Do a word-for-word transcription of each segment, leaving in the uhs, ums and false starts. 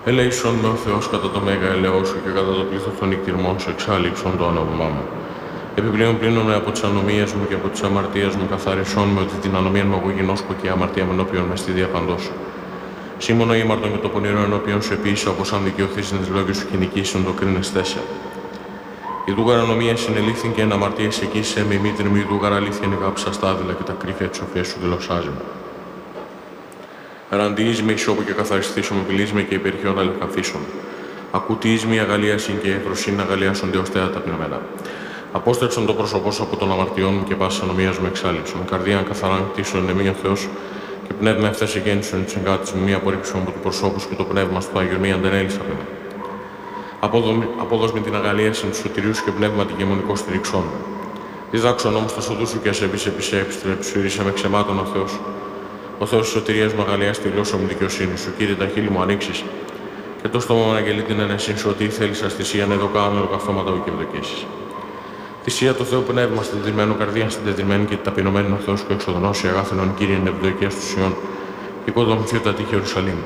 Ελέησον με ο Θεός κατά το μέγα ελαιό σου και κατά το πλήθος των νικτυρμών σου εξάλληψον το όνομά μου. Επιπλέον πλύνομαι από τις ανομίες μου και από τις αμαρτίες μου, καθαρισόν με ότι την ανομία μου εγώ γινώσκω και η αμαρτία μου ενώπιον με στη διαπαντός. Σήμωνο ήμαρτον και το πονηρό ενώπιον σου επίσης, όπως αν δικαιωθείς εν τις λόγες σου και νικήσουν το κρίνες τέσσερα. Η δούγαρα ανομία συνελήφθην και εν αμαρτίες εκεί σε με μήτρη μου, η δούγαρα αλήθεια νεγάψα στα άδειλα και τα κρύφια της σοφίας σου δηλωσάζει μου. Ραντιείς με ισόπου και καθαριστήσω με πηλείς με και υπερχιόν αλεχαθήσομαι. Ακούτιείς με αγαλίασιν και ευρωσίν αγαλίασονται ως τέα ταπεινωμένα. Απόστρεψον το πρόσωπό σου από των αμαρτιών μου και πάσης ανομίας μου εξάλληψον. Καρδίαν καθαράν κτίσον εμείς ο Θεός και πνεύμα ευθές εγέννησον της εγκάτης μου, μία απορρίψον από του προσώπου και το πνεύμα στο Άγιο μη αντενέλησα με. Απόδος με την αγαλίασιν του σωτηρίου σου και πνεύμα την γεμονικό στηριξόν με. Διδάξον όμως τα σοδού σου και ασεβείς επιστρέψου, ρίσα με ξεμάτων ο Θεός. Ο Θεός της σωτηρίας μου αγαλιάσει τη γλώσσα μου δικαιοσύνη σου. Κύριε, τα χείλη μου ανοίξεις και το στόμα μου αναγγελεί την ένεσή σου ότι θέλεις αστησίαν εδώ κάνω καυτώματα ου και ευδοκίσεις. Θυσία του Θεού πνεύμα συντετριμένου, καρδία συντετριμένη και ταπεινωμένη ο Θεός που εξοδονώσει αγάθενον Κύριε ευδοκίας του Σιών και οικοδομηθεί τα τείχη Ιερουσαλήμ.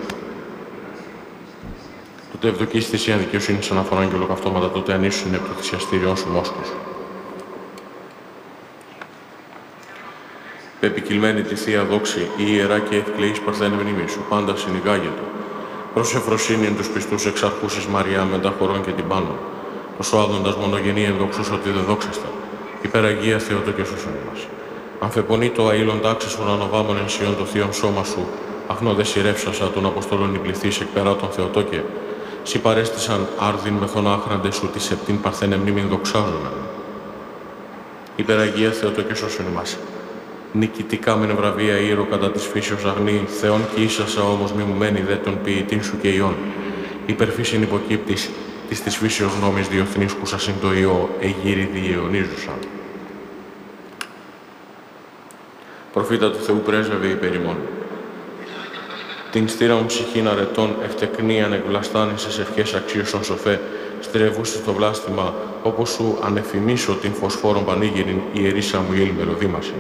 Τότε ευδοκείς θυσία δικαιοσύνης αναφοράν και ολοκαυτώματα, τότε ανήσουν επί το θυσιαστήριό σου μόσκος. Επικυλμένη τη θεία δόξη, η ιερά και ευκλαιής παρθένη μνήμη σου, πάντα συνηγάγετο. Προς ευφροσύνη εν τους πιστούς εξαρχούσης Μαριά με τα χωρών και την πάνω. Τόσο άδοντας μονογενή ενδοξούς ότι δεν δόξαστα. Υπεραγία Θεότο και σώσον μας. Αμφεπονεί το αήλον τάξης ουρανοβάμων εν σιών το θείον σώμα σου, αχνό δε σειρεύσασα των Αποστόλων υπληθείς εκ περά των Θεοτόκε. Σι παρέστησαν άρδιν μεθόν άχραντε σου τη σεπτήν παρθένε μνήμην δοξάζομεν. Υπεραγία Θεότο και σώσον μας. Νικητικά μεν βραβεία ήρο κατά της φύσεως αγνή, Θεόν κι ίσασα όμως μη μου μένει δε τον ποιητήν σου και ιών. Υπερφύσιν υποκύπτης της της φύσεως νόμης διοθνίσκουσα συν το ιό, εγύρι διαιωνίζουσαν. Προφήτα του Θεού πρέσβευε υπέρ ημών. Την στήρα μου ψυχήν αρετών, ευτεκνίαν εκβλαστάνησες ευχές αξίωσον σοφέ, στρεβούσες το βλάστημα, όπως σου ανεφημίσω την φωσφόρον πανήγυριν, ιερήσα μου ήλ μελωδήμασιν.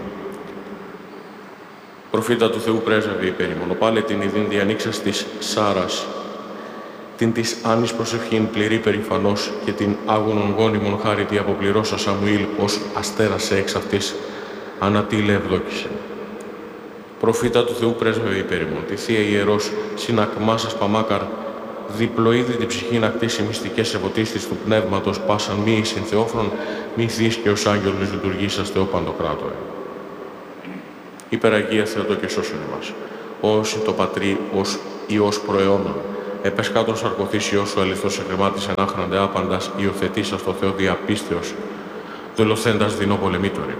Προφήτα του Θεού πρέσβευε υπέρ ημών, οπάλε την ειδήν διανοίξας της Σάρας, την της άνης προσευχήν πληρή περηφανός και την άγωνον γόνιμον χάρητη αποπληρώσα Σαμουήλ ως αστέρασε εξ αυτής, ανατήλε ευδόκησε. Προφήτα του Θεού πρέσβευε υπέρ ημών, τη Θεία Ιερός συνακμάσας παμάκαρ, διπλοείδη την ψυχήν ακτήσει μυστικές ευωτίστης του πνεύματος, πάσαν μη εις εν Θεόφρον, μη θείς και ως άγγελος λειτουργήσας Θεό Παντοκράτορε. Υπεραγία Θεότο και σώσον εμάς, ως το Πατρί, ως Υιός προαιώνων, επεσκάτων σαρκωθείς Υιός σου αληθώς εκκρεμάτης εν άχραντε άπαντας, υιοθετήσας το Θεό διαπίστεως, δολοθέντας δεινό πολεμήτωρη.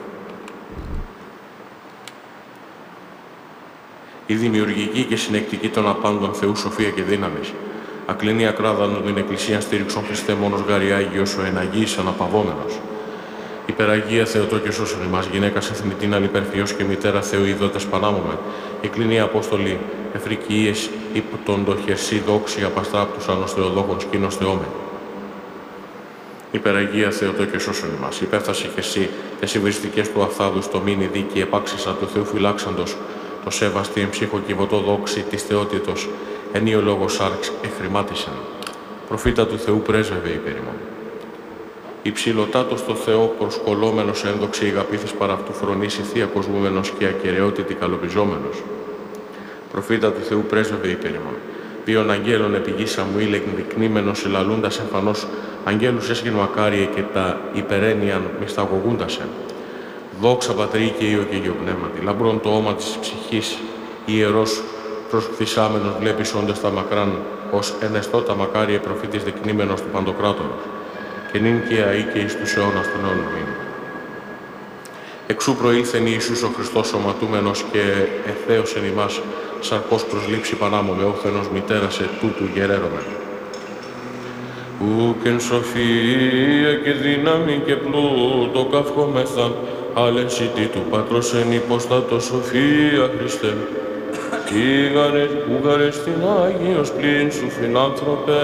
Η δημιουργική και συνεκτική των απάντων Θεού σοφία και δύναμης, ακλινή ακράδανον την Εκκλησία στήριξον Χριστέ μόνος γάρι Άγιος ο εναγής αναπαυόμενος. Υπεραγία Θεοτό και σώσον εμάς, γυναίκας εθνητήν ανυπερφιός και μητέρα Θεού ειδότες πανάμωμε, εκλινή Απόστολοι, εφρικιείες ύπτον το χερσί δόξη απαστράπτους ανός Θεοδόχων σκήνος Θεόμεν. Υπεραγία Θεοτό και σώσον εμάς, υπέφθασε και εσύ τες υβριστικές του αφθάδους το μήνυ δίκη επάξισα του Θεού φυλάξαντος, το σέβαστη εν ψύχο κυβωτό δόξη της θεότητος, ενίο λόγος άρξ εχρημάτισεν. Προφήτα του Θεού πρέσβευε υπέρ ημών. Υψηλωτάτος το Θεό προσκολόμενος ένδοξη ηγαπήθης παρά αυτού φρονής η θεία κοσμούμενος και ακεραιότητη καλοπιζόμενος. Προφήτα του Θεού πρέσβευε υπέρ ημών. Ποιον αγγέλων επί Σαμουήλ εκδεικνύμενος ελαλούντας εμφανώς, αγγέλους έσχεν μακάριε και τα υπερένιαν μυσταγωγούντασεν. Δόξα Πατρί και Υιό και Υιό Πνεύματι, λαμπρών το όμα της ψυχής, ιερός προσχθισάμενος βλέπεις όντες τα μακράν, ως ενεστώ τα μακάριε προφήτης δεικνύμενος του Παντοκράτορος, και νυν και αεί και εις τους αιώνας των αιώνων μην. Εξού προήλθεν Ιησούς ο Χριστός σωματούμενος και ευθέωσεν ημάς, σαρκός προσλήψη πανάμωμε, όθενος μητέρας ετούτου γερέρωμεν. Ουκ εν σοφία και δύναμη και πλούτο καυχόμεθα, αλεσίτη του Πατρός εν υποστάτω σοφία Χριστέ. Ήγαρες, ούγαρες την Άγιος πλήν σου φιλάνθρωπε.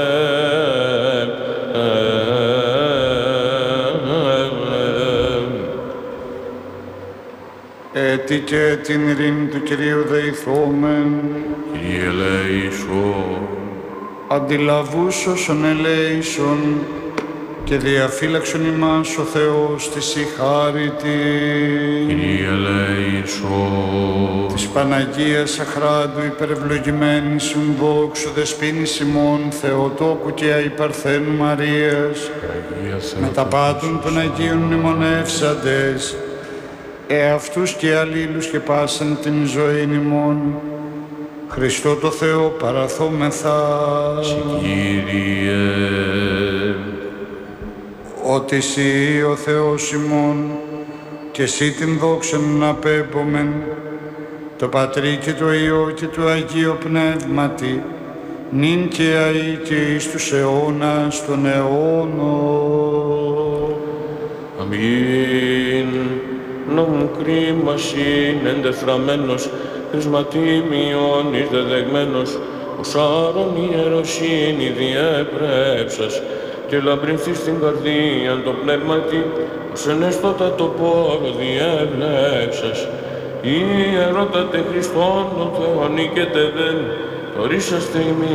Έτι και την ειρήνη του Κυρίου δεηθόμεν. Κύριε ελέησον. αντιλαβούς όσων ελέησον και διαφύλαξον ημάς ο Θεός της η χάρητη. Κύριε ελέησον. Της Παναγίας Αχράντου υπερευλογημένης συνδόξου δεσποίνης ημών Θεοτόκου και αϊπαρθένου Μαρίας, με τα πάντων των Αγίων μνημονεύσαντες, εαυτούς και αλλήλους και πάσαν την ζωή ημών, Χριστό το Θεό παραθόμεθα. Κύριε. Ότι Συ ο Θεός ημών και Συ την δόξαν απέμπομεν, το Πατρί και το Υιό και το Αγίο Πνεύματι, νυν και αεί και εις τους αιώνας των αιώνων. Αμήν. Νόμου κρίμας είναι εντεφραμένος, χρησματίμιον εις δεδεγμένος, ως άρων ιεροσύνη διέπρεψας, και λαμπρινθείς στην καρδία το πνεύματι, ως ενέστοτα το πόρο διέβλεψας. Ιερότατε Χριστόν τον Θεό νικέτε δεν, τορίσαστε ημί